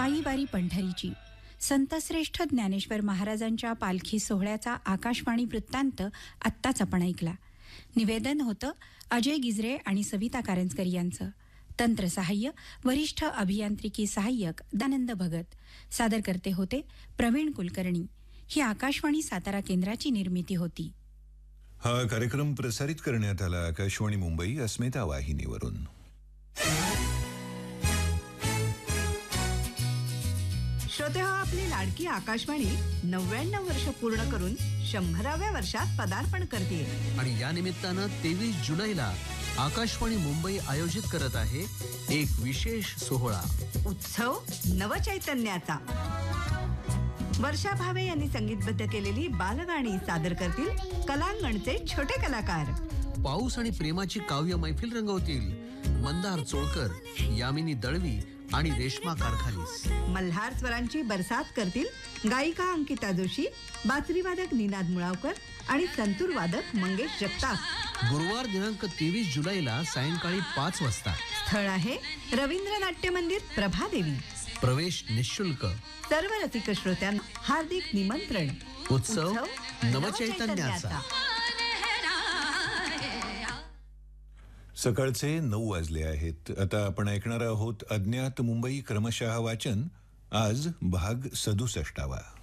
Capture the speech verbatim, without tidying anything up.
पायी वारी पंढरीची संतश्रेष्ठ ज्ञानेश्वर महाराजांच्या पालखी सोहळ्याचा आकाशवाणी वृत्तांत आत्ताच आपण ऐकला. निवेदन होतं अजय गिजरे आणि सविता कारंजकर यांचं. तंत्रसहाय्य वरिष्ठ अभियांत्रिकी सहाय्यक दानंद भगत. सादरकर्ते होते प्रवीण कुलकर्णी. ही आकाशवाणी सातारा केंद्राची निर्मिती होती. हा कार्यक्रम प्रसारित करण्यात आला आकाशवाणी मुंबई अस्मिता वाहिनीवरून. श्रोते हो, आपली लाडकी आकाशवाणी नव्याण्णव वर्ष पूर्ण करून शंभराव्या वर्षात पदार्पण करते. आणि या निमित्तानं तेवीस जुलैला आकाशवाणी मुंबई आयोजित करत आहे एक विशेष सोहळा, उत्सव नवचैतन्याचा. वर्षा भावे यांनी संगीतबद्ध केलेली बालगाणी सादर करतील कलांगणचे छोटे कलाकार. पाऊस आणि प्रेमाची काव्य मैफिल रंगवतील मंदार चोळकर, यामिनी दळवी आणि रेश्मा कारखालीस. मल्हार स्वरांची बरसात करतील गायिका अंकिता जोशी, बासरीवादक निनाद मुळावकर आणि संतूर वादक मंगेश जगताप. गुरुवार दिनांक तेवीस जुलैला सायंकाळी पाच वाजता. स्थळ आहे रवींद्र नाट्य मंदिर, प्रभादेवी. प्रवेश निशुल्क. सर्व रसिक श्रोत्यांना हार्दिक निमंत्रण. उत्सव नवचैतन्याचा. सकाळचे नऊ वाजले आहेत. आता आपण ऐकणार आहोत अज्ञात मुंबई क्रमशः वाचन. आज भाग सदुसष्टावा.